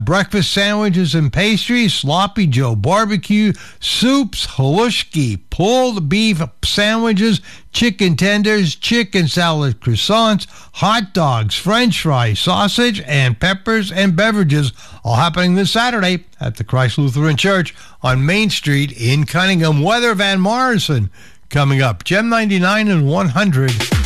breakfast sandwiches and pastries, Sloppy Joe barbecue, soups, halushki, pulled beef sandwiches, chicken tenders, chicken salad croissants, hot dogs, french fries, sausage, and peppers and beverages, all happening this Saturday at the Christ Lutheran Church on Main Street in Cunningham. Weather, Van Morrison, coming up. Gem 99 and 100.